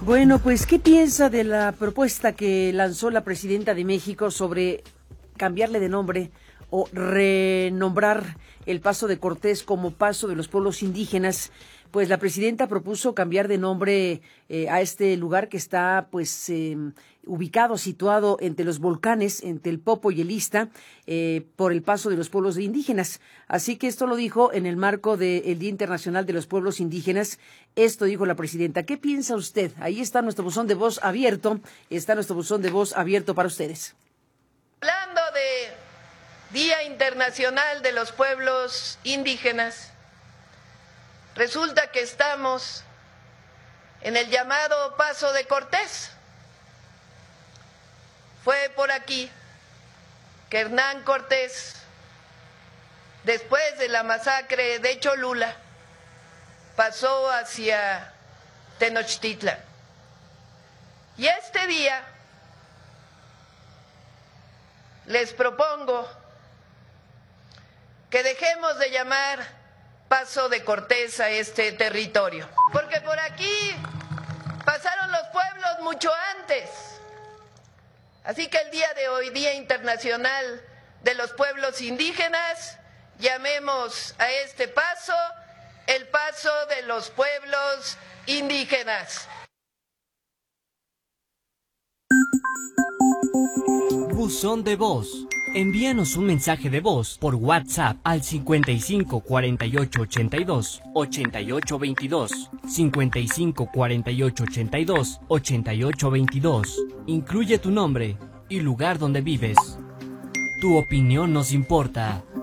Bueno, pues, ¿qué piensa de la propuesta que lanzó la presidenta de México sobre cambiarle de nombre o renombrar el Paso de Cortés como Paso de los Pueblos Indígenas? Pues la presidenta propuso cambiar de nombre a este lugar que está ubicado, situado entre los volcanes, entre el Popo y el Ista, por el Paso de los Pueblos Indígenas. Así que esto lo dijo en el marco del Día Internacional de los Pueblos Indígenas. Esto dijo la presidenta. ¿Qué piensa usted? Ahí está nuestro buzón de voz abierto. Está nuestro buzón de voz abierto para ustedes. Hablando de Día Internacional de los Pueblos Indígenas, resulta que estamos en el llamado Paso de Cortés. Fue por aquí que Hernán Cortés, después de la masacre de Cholula, pasó hacia Tenochtitlan. Y este día les propongo que dejemos de llamar Paso de Cortés a este territorio, porque por aquí pasaron los pueblos mucho antes. Así que el día de hoy, Día Internacional de los Pueblos Indígenas, llamemos a este paso el Paso de los Pueblos Indígenas. Buzón de voz. Envíanos un mensaje de voz por WhatsApp al 55 48 82 88 22, 55 48 82 88 22. Incluye tu nombre y lugar donde vives. Tu opinión nos importa.